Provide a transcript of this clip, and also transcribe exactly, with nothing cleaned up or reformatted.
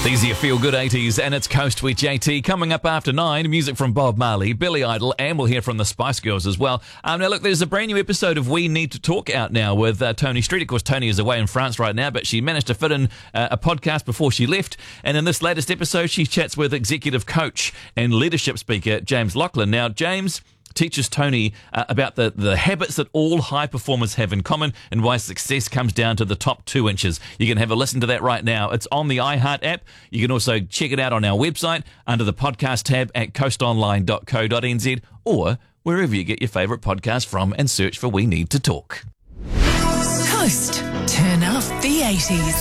These are your feel-good eighties, and it's Coast with J T. Coming up after nine, music from Bob Marley, Billy Idol, and we'll hear from the Spice Girls as well. Um, now, look, there's a brand new episode of We Need to Talk out now with uh, Tony Street. Of course, Tony is away in France right now, but she managed to fit in uh, a podcast before she left. And in this latest episode, she chats with executive coach and leadership speaker James Lachlan. Now, James teaches Tony uh, about the, the habits that all high performers have in common and why success comes down to the top two inches. You can have a listen to that right now. It's on the iHeart app. You can also check it out on our website under the podcast tab at coast online dot co dot n z or wherever you get your favourite podcast from and search for We Need to Talk. Coast. Turn up the eighties.